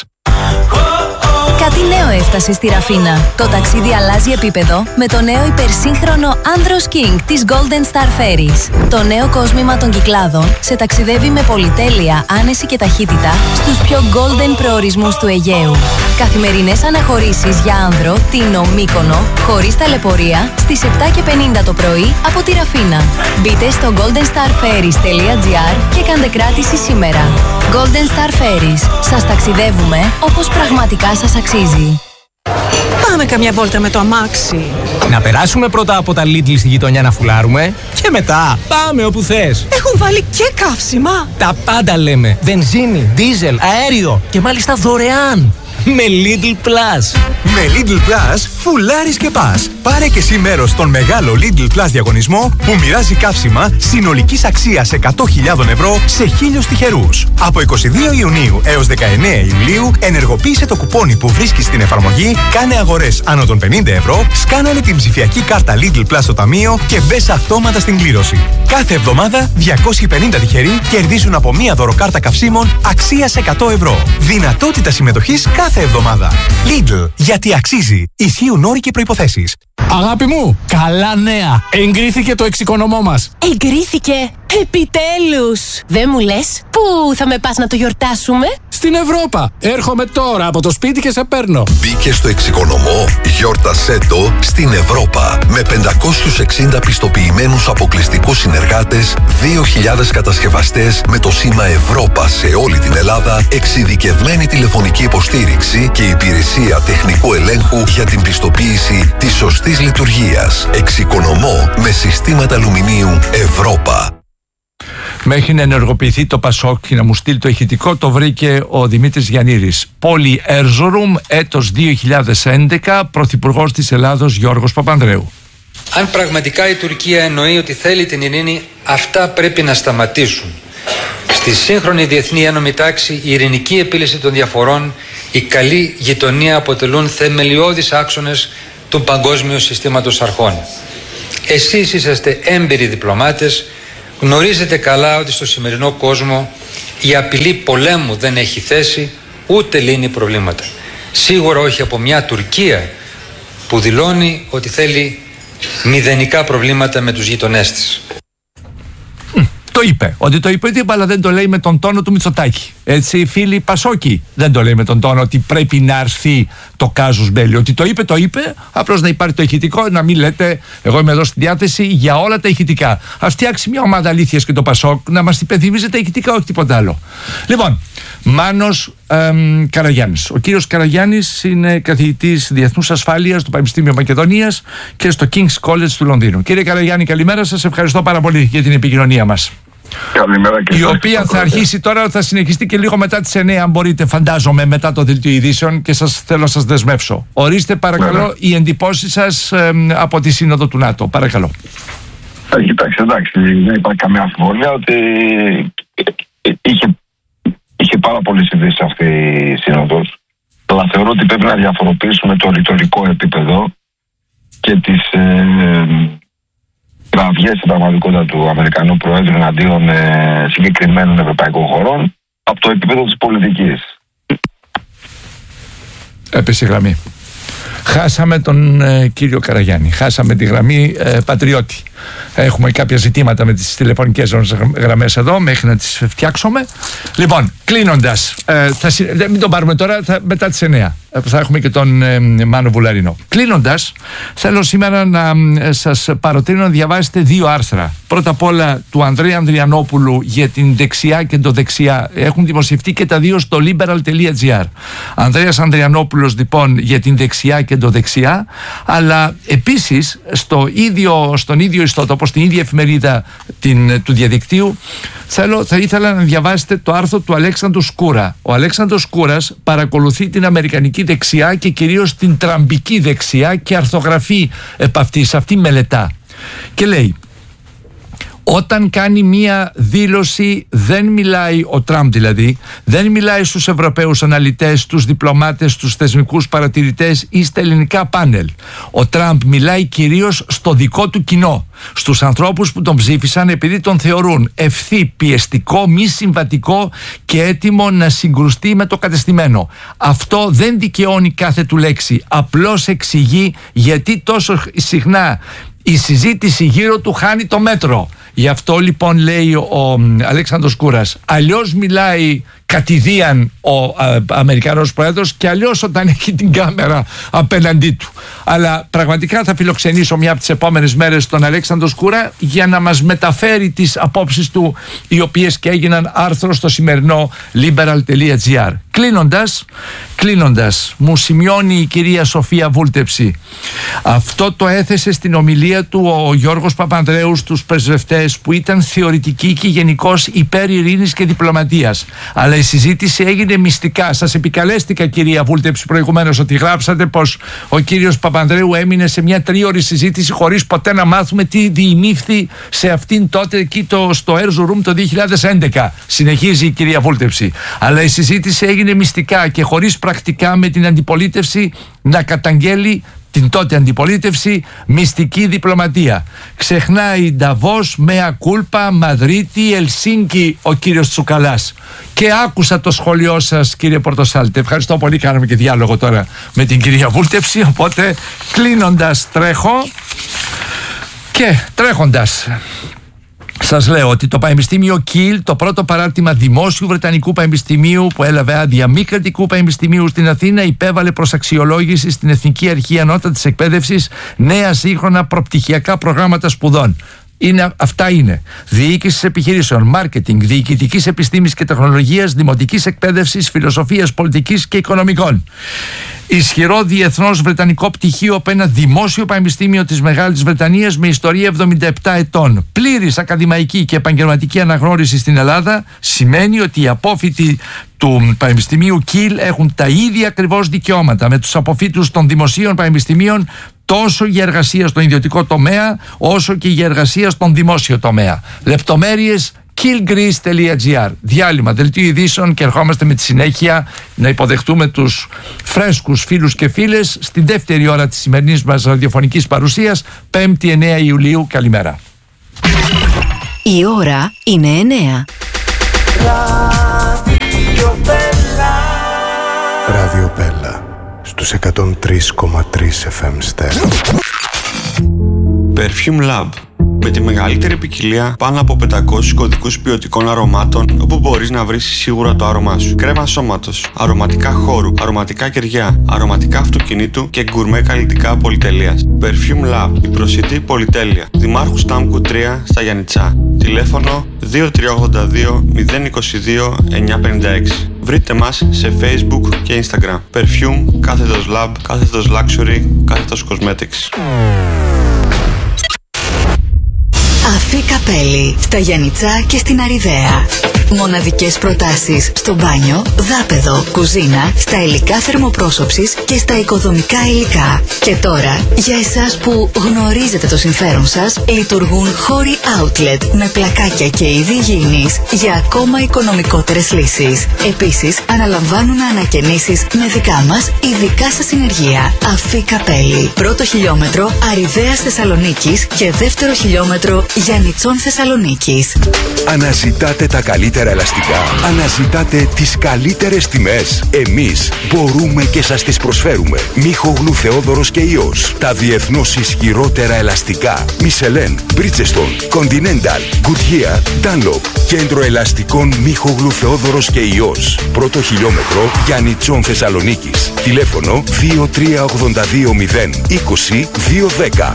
Κάτι νέο έφτασε στη Ραφίνα. Το ταξίδι αλλάζει επίπεδο με το νέο υπερσύγχρονο Andros King της Golden Star Ferries. Το νέο κόσμημα των Κυκλάδων σε ταξιδεύει με πολυτέλεια, άνεση και ταχύτητα στους πιο golden προορισμούς του Αιγαίου. Καθημερινές αναχωρήσεις για άνδρο, Τίνο, Μύκονο, χωρίς ταλαιπωρία, στις 7:50 το πρωί από τη Ραφίνα. Μπείτε στο goldenstarferries.gr και κάντε κράτηση σήμερα. Golden Star Ferries. Σας ταξιδεύουμε όπως πραγματικά σας αξίζει. Πάμε καμιά βόλτα με το αμάξι. Να περάσουμε πρώτα από τα Lidl στη γειτονιά να φουλάρουμε και μετά πάμε όπου θες. Έχουν βάλει και καύσιμα. Τα πάντα λέμε. Βενζίνη, δίζελ, αέριο και μάλιστα δωρεάν. Με Lidl Plus. Με Lidl Plus φουλάρεις και πας. Πάρε και εσύ μέρος στον μεγάλο Lidl Plus διαγωνισμό που μοιράζει καύσιμα συνολικής αξίας 100.000 ευρώ σε 1.000 τυχερούς. Από 22 Ιουνίου έως 19 Ιουλίου ενεργοποίησε το κουπόνι που βρίσκεις στην εφαρμογή, κάνε αγορές άνω των 50 ευρώ, σκάναρε την ψηφιακή κάρτα Lidl Plus στο ταμείο και μπες αυτόματα στην κλήρωση. Κάθε εβδομάδα 250 τυχεροί κερδίζουν από μία δωροκάρτα καυσίμων αξίας 100 ευρώ. Δυνατότητα συμμετοχής κάθε εβδομάδα. Lidl, γιατί αξίζει. Ισχύουν όροι και προϋποθέσεις. Αγάπη μου, καλά νέα. Εγκρίθηκε το εξοικονομώ μας. Εγκρίθηκε. Επιτέλους. Δεν μου λες πού θα με πας να το γιορτάσουμε? Στην Ευρώπα. Έρχομαι τώρα από το σπίτι και σε παίρνω. Μπήκε στο εξοικονομώ, γιόρτασέ το στην Ευρώπα. Με 560 πιστοποιημένους αποκλειστικούς συνεργάτες, 2.000 κατασκευαστές με το σήμα Ευρώπα σε όλη την Ελλάδα, εξειδικευμένη τηλεφωνική υποστήριξη και υπηρεσία τεχνικού ελέγχου για την πιστοποίηση της σωστής λειτουργίας. Εξοικονομώ με συστήματα αλουμινίου Ευρώπα. Μέχρι να ενεργοποιηθεί το Πασόκ και να μου στείλει το ηχητικό, το βρήκε ο Δημήτρης Γιαννήρης. Πόλη Έρζορουμ, έτος 2011, Πρωθυπουργός της Ελλάδος Γιώργος Παπανδρέου. Αν πραγματικά η Τουρκία εννοεί ότι θέλει την ειρήνη, αυτά πρέπει να σταματήσουν. Στη σύγχρονη διεθνή ένωμη τάξη, η ειρηνική επίλυση των διαφορών, η καλή γειτονία αποτελούν θεμελιώδεις άξονες του παγκόσμιου συστήματος αρχών. Εσείς είσαστε έμπειροι διπλωμάτες, γνωρίζετε καλά ότι στο σημερινό κόσμο η απειλή πολέμου δεν έχει θέση, ούτε λύνει προβλήματα. Σίγουρα όχι από μια Τουρκία που δηλώνει ότι θέλει μηδενικά προβλήματα με τους γειτονές της. Το είπε. Ότι το είπε, αλλά δεν το λέει με τον τόνο του Μητσοτάκη. Έτσι, φίλοι Πασόκοι, δεν το λέει με τον τόνο ότι πρέπει να αρθεί το κάζους μπέλι. Ότι το είπε, απλώς να υπάρχει το ηχητικό, να μην λέτε, εγώ είμαι εδώ στη διάθεση για όλα τα ηχητικά. Ας φτιάξει μια ομάδα αλήθειας και το Πασόκ να μας υπενθυμίζει τα ηχητικά, όχι τίποτα άλλο. Λοιπόν, Μάνος Καραγιάννης. Ο κύριος Καραγιάννης είναι καθηγητής Διεθνούς Ασφάλειας στο Πανεπιστήμιο Μακεδονίας και στο King's College του Λονδίνου. Κύριε Καραγιάννη, καλημέρα σας. Ευχαριστώ πάρα πολύ για την επικοινωνία μας. Καλημέρα και η οποία θα αρχίσει τώρα, θα συνεχιστεί και λίγο μετά τις 9, αν μπορείτε, φαντάζομαι, μετά το δελτίο ειδήσεων, και θέλω να σας δεσμεύσω. Ορίστε παρακαλώ οι εντυπώσεις σας από τη Σύνοδο του ΝΑΤΟ. Παρακαλώ. Κοιτάξτε, εντάξει, δεν υπάρχει καμία αμφιβολία ότι είχε πάρα πολλές ειδήσεις αυτή η Σύνοδος, αλλά θεωρώ ότι πρέπει να διαφοροποιήσουμε το ρητορικό επίπεδο και τις κραυγές στην πραγματικότητα του Αμερικανού Προέδρου εναντίον συγκεκριμένων ευρωπαϊκών χωρών από το επίπεδο της πολιτικής. Έπεσε η γραμμή. Χάσαμε τον κύριο Καραγιάννη. Χάσαμε τη γραμμή πατριώτη. Έχουμε κάποια ζητήματα με τις τηλεφωνικές γραμμές εδώ, μέχρι να τις φτιάξουμε. Λοιπόν, κλείνοντας, μην τον πάρουμε τώρα, μετά τις 9. Θα έχουμε και τον Μάνο Βουλαρινό. Κλείνοντας, θέλω σήμερα να σας παροτρύνω να διαβάσετε 2 άρθρα. Πρώτα απ' όλα του Ανδρέα Ανδριανόπουλου για την δεξιά και το δεξιά. Έχουν δημοσιευτεί και τα 2 στο liberal.gr. Ανδρέας Ανδριανόπουλος λοιπόν για την δεξιά και το δεξιά, αλλά επίσης στον ίδιο ιστότοπο, στην ίδια εφημερίδα του διαδικτύου, θα ήθελα να διαβάσετε το άρθρο του Αλέξανδρου Σκούρα. Ο Αλέξανδρος Σκούρας παρακολουθεί την αμερικανική δεξιά και κυρίως την τραμπική δεξιά και αρθογραφεί επ' αυτή μελετά. Και λέει: όταν κάνει μία δήλωση, δεν μιλάει, ο Τραμπ δηλαδή, δεν μιλάει στους Ευρωπαίους αναλυτές, στους διπλωμάτες, στους θεσμικούς παρατηρητές ή στα ελληνικά πάνελ. Ο Τραμπ μιλάει κυρίως στο δικό του κοινό, στους ανθρώπους που τον ψήφισαν επειδή τον θεωρούν ευθύ, πιεστικό, μη συμβατικό και έτοιμο να συγκρουστεί με το κατεστημένο. Αυτό δεν δικαιώνει κάθε του λέξη, απλώς εξηγεί γιατί τόσο συχνά η συζήτηση γύρω του χάνει το μέτρο. Γι' αυτό λοιπόν λέει ο Αλέξανδρος Σκούρας, αλλιώς μιλάει κατηδίαν ο Αμερικανός Πρόεδρος και αλλιώς όταν έχει την κάμερα απέναντί του. Αλλά πραγματικά θα φιλοξενήσω μια από τις επόμενες μέρες τον Αλέξανδρο Σκούρα για να μας μεταφέρει τις απόψεις του, οι οποίες και έγιναν άρθρο στο σημερινό liberal.gr. Κλείνοντας, μου σημειώνει η κυρία Σοφία Βούλτεψη. Αυτό το έθεσε στην ομιλία του ο Γιώργος Παπανδρέου στους πρεσβευτές, που ήταν θεωρητική και γενικώς υπέρ ειρήνης και διπλωματίας. Αλλά η συζήτηση έγινε μυστικά. Σας επικαλέστηκα, κυρία Βούλτεψη, προηγουμένως, ότι γράψατε πως ο κύριος Παπανδρέου έμεινε σε μια 3ωρη συζήτηση χωρίς ποτέ να μάθουμε τι διημήφθη σε αυτήν τότε εκεί στο Erzurum το 2011. Συνεχίζει η κυρία Βούλτεψη. Αλλά η συζήτηση έγινε μυστικά και χωρίς πρακτικά, με την αντιπολίτευση να καταγγέλει, την τότε αντιπολίτευση, μυστική διπλωματία. Ξεχνάει Νταβός, Μέα Κούλπα, Μαδρίτη, Ελσίνκι ο κύριος Τσουκαλάς. Και άκουσα το σχόλιο σας, κύριε Πορτοσάλτε. Ευχαριστώ πολύ. Κάναμε και διάλογο τώρα με την κυρία Βούλτεψη. Οπότε κλείνοντας τρέχω και τρέχοντας σας λέω ότι το Πανεπιστήμιο Κιλ, το πρώτο παράρτημα δημόσιου Βρετανικού Πανεπιστημίου που έλαβε άδεια μη κρατικού πανεπιστημίου στην Αθήνα, υπέβαλε προς αξιολόγηση στην Εθνική Αρχή Ανώτατης Εκπαίδευσης νέα σύγχρονα προπτυχιακά προγράμματα σπουδών. Αυτά είναι διοίκηση επιχειρήσεων, μάρκετινγκ, διοικητικής επιστήμης και τεχνολογίας, δημοτικής εκπαίδευσης, φιλοσοφίας, πολιτικής και οικονομικών. Ισχυρό διεθνώς βρετανικό πτυχίο από ένα δημόσιο πανεπιστήμιο της Μεγάλης Βρετανίας με ιστορία 77 ετών. Πλήρης ακαδημαϊκή και επαγγελματική αναγνώριση στην Ελλάδα σημαίνει ότι οι απόφοιτοι του Πανεπιστημίου Κιλ έχουν τα ίδια ακριβώς δικαιώματα με τους αποφοίτους των δημοσίων πανεπιστημίων, τόσο για εργασία στον ιδιωτικό τομέα όσο και για εργασία στον δημόσιο τομέα. Λεπτομέρειες killgreece.gr. Διάλειμμα, δελτίο ειδήσεων και ερχόμαστε με τη συνέχεια να υποδεχτούμε τους φρέσκους φίλους και φίλες στη δεύτερη ώρα της σημερινής μας ραδιοφωνικής παρουσίας, 5η 9 Ιουλίου. Καλημέρα. Η ώρα είναι 9. Ράδιο Πέλα στους 103,3 FM στέρεο. Perfume Lab. Με τη μεγαλύτερη ποικιλία πάνω από 500 κωδικούς ποιοτικών αρωμάτων, όπου μπορείς να βρεις σίγουρα το άρωμά σου. Κρέμα σώματος, αρωματικά χώρου, αρωματικά κεριά, αρωματικά αυτοκινήτου και γκουρμέ καλλιτικά πολυτελείας. Perfume Lab, η προσιτή πολυτέλεια. Δημάρχου Στάμκου 3 στα Γιαννιτσά. Τηλέφωνο 2382 022 956. Βρείτε μας σε Facebook και Instagram. Perfume, κάθετος Lab, κάθετος Luxury, κάθετος Cosmetics. Αφή Καπέλη, στα Γιαννιτσά και στην Αριδαία. Μοναδικές προτάσεις στο μπάνιο, δάπεδο, κουζίνα, στα υλικά θερμοπρόσωψης και στα οικοδομικά υλικά. Και τώρα, για εσάς που γνωρίζετε το συμφέρον σας, λειτουργούν χώροι outlet με πλακάκια και είδη υγιεινής για ακόμα οικονομικότερες λύσεις. Επίσης, αναλαμβάνουν ανακαινήσεις με δικά μας ειδικά σας συνεργεία. Αφή Καπέλη, πρώτο χιλιόμετρο Αριδαίας Θεσσαλονίκης και δεύτερο χιλιόμετρο Γιαννιτσών Θεσσαλονίκης. Αναζητάτε τα καλύτερα ελαστικά. Αναζητάτε τις καλύτερες τιμές. Εμείς μπορούμε και σας τις προσφέρουμε. Μίχογλου Θεόδωρος και Υιός. Τα διεθνώς ισχυρότερα ελαστικά. Μισελέν, Bridgestone, Continental, Goodyear, Dunlop. Κέντρο ελαστικών Μίχογλου Θεόδωρος και Υιός. Πρώτο χιλιόμετρο Γιαννιτσών Θεσσαλονίκης. Τηλέφωνο 2382 020 210.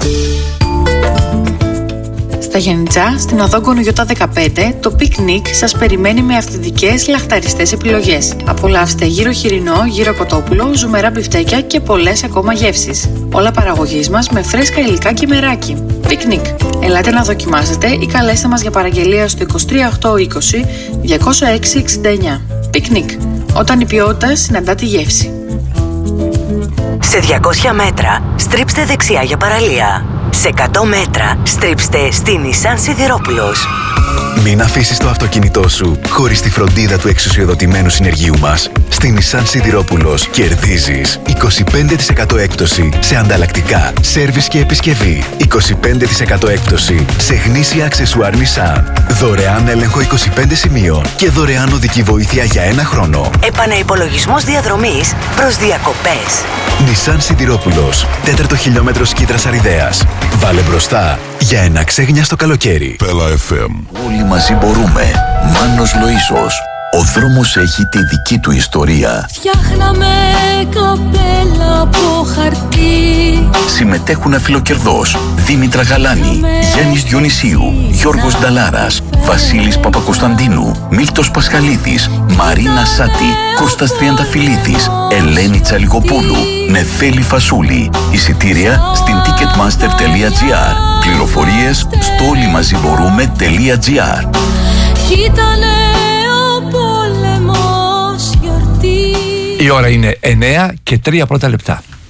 Στα Γιαννιτσά, στην οδό Γκονογιώτα 15, το πικνίκ σας περιμένει με αυθεντικές λαχταριστές επιλογές. Απολαύστε γύρο χοιρινό, γύρο κοτόπουλο, ζουμερά μπιφτέκια και πολλές ακόμα γεύσεις. Όλα παραγωγής μας με φρέσκα υλικά και μεράκι. Πικνίκ. Ελάτε να δοκιμάσετε ή καλέστε μας για παραγγελία στο 23820 206 69. Πικνίκ. Όταν η ποιότητα συναντά τη γεύση. Σε 200 μέτρα, στρίψτε δεξιά για παραλία. Σε 100 μέτρα, στρίψτε στη Nissan Σιδηρόπουλος. Μην αφήσεις το αυτοκίνητό σου χωρίς τη φροντίδα του εξουσιοδοτημένου συνεργείου μας. Στη Nissan Σιδηρόπουλος κερδίζεις 25% έκπτωση σε ανταλλακτικά, σέρβις και επισκευή. 25% έκπτωση σε γνήσια αξεσουάρ Nissan. Δωρεάν έλεγχο 25 σημείων και δωρεάν οδική βοήθεια για 1 χρόνο. Επαναυπολογισμός διαδρομής προς διακοπές. Nissan Σιδηρόπουλος, 4ο χιλιόμετρο Σκήτρας Αριδαίας. Βάλε μπροστά για ένα ξέγνιαστο καλοκαίρι. Πέλα FM. Όλοι μαζί μπορούμε. Μάνος Λοΐσος. Ο δρόμος έχει τη δική του ιστορία. Φτιάχναμε καπέλα από χαρτί. Συμμετέχουν Αφιλοκερδός, Δήμητρα Γαλάνη, Γιάννης Διονυσίου, Γιώργος Νταλάρας, Βασίλης Παπακοσταντίνου, Μίλτος Πασχαλίδης, Μαρίνα Σάτη, Κώστας Τριανταφυλλίδης, Ελένη Τσαλιγοπούλου, Νεφέλη Φασούλη. Εισιτήρια στην ticketmaster.gr. Πληροφορίες στο όλοιμαζιμπορούμε.gr. Η ώρα είναι 9 και 3 πρώτα λεπτά.